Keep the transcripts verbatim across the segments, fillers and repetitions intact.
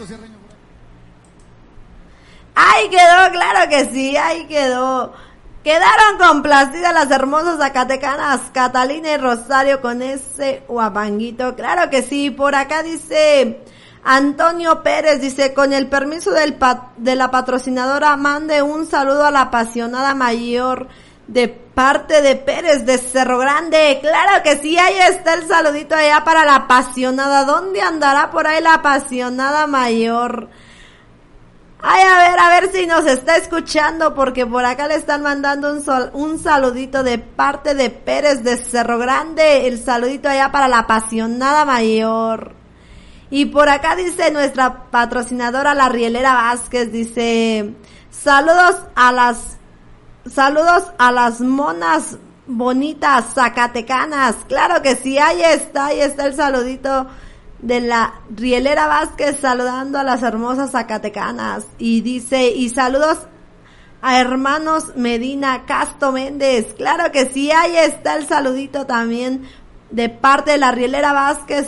Ahí quedó, claro que sí, ahí quedó. Quedaron complacidas las hermosas zacatecanas Catalina y Rosario con ese guapanguito. Claro que sí. Por acá dice Antonio Pérez, dice, con el permiso del pat- de la patrocinadora, mande un saludo a la apasionada mayor de parte de Pérez de Cerro Grande. Claro que sí, ahí está el saludito allá para la apasionada. ¿Dónde andará por ahí la apasionada mayor? Ay, a ver, a ver si nos está escuchando, porque por acá le están mandando un, sol, un saludito de parte de Pérez de Cerro Grande, el saludito allá para la apasionada mayor. Y por acá dice nuestra patrocinadora, la Rielera Vázquez, dice, saludos a las, saludos a las monas bonitas zacatecanas. Claro que sí, ahí está, ahí está el saludito de la Rielera Vázquez saludando a las hermosas zacatecanas. Y dice, y saludos a hermanos Medina Casto Méndez. Claro que sí, ahí está el saludito también de parte de la Rielera Vázquez.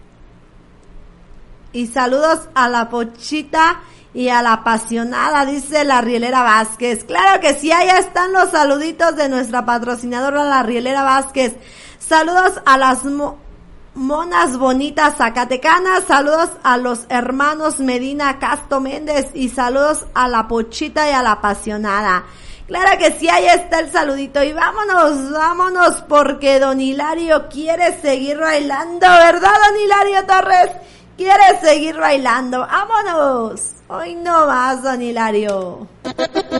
Y saludos a la Pochita y a la apasionada, dice la Rielera Vázquez. Claro que sí, ahí están los saluditos de nuestra patrocinadora, la Rielera Vázquez. Saludos a las mo- monas bonitas zacatecanas, saludos a los hermanos Medina Casto Méndez y saludos a la Pochita y a la apasionada. Claro que sí, ahí está el saludito. Y vámonos, vámonos, porque don Hilario quiere seguir bailando, ¿verdad, don Hilario Torres? Quiere seguir bailando. Vámonos. Hoy no más, don Hilario.